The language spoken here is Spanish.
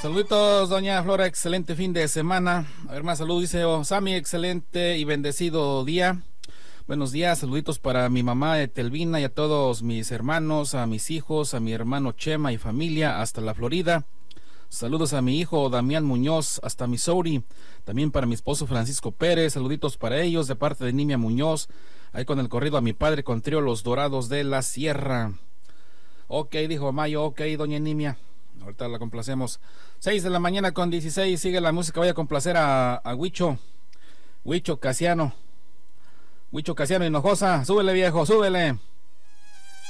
Saluditos, doña Flora, excelente fin de semana. A ver, más salud, dice Sammy, excelente y bendecido día. Buenos días, saluditos para mi mamá Etelvina y a todos mis hermanos, a mis hijos, a mi hermano Chema y familia hasta la Florida. Saludos a mi hijo Damián Muñoz hasta Missouri. También para mi esposo Francisco Pérez, saluditos para ellos de parte de Nimia Muñoz. Ahí con el corrido a mi padre con trío Los Dorados de la Sierra. Ok, dijo Mayo, ok, doña Nimia. Ahorita la complacemos. 6 de la mañana con 16, sigue la música. Voy a complacer a Huicho Casiano Hinojosa. Súbele, viejo, súbele.